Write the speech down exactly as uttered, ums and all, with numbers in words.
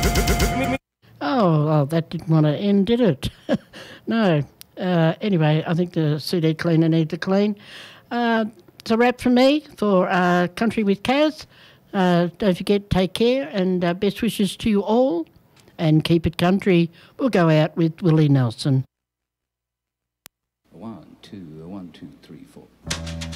Oh, well, that didn't want to end, did it? No. Uh, anyway, I think the C D cleaner needs to clean. Uh, it's a wrap from me for uh, Country with Kaz. Uh, don't forget, take care, and uh, best wishes to you all, and keep it country. We'll go out with Willie Nelson. One, two, one, two, three, four.